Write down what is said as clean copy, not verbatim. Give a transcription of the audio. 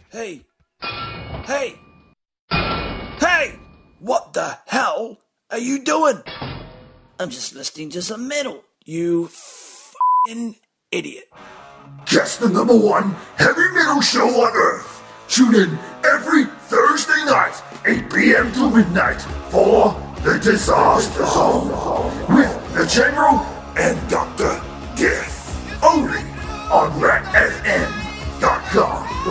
Hey! Hey! Hey! What the hell are you doing? I'm just listening to some metal, you f***ing idiot. Just the number one heavy metal show on Earth. Tune in every Thursday night, 8 p.m. to midnight, for The Disaster Zone with the General and Dr. Death. Only on Rad.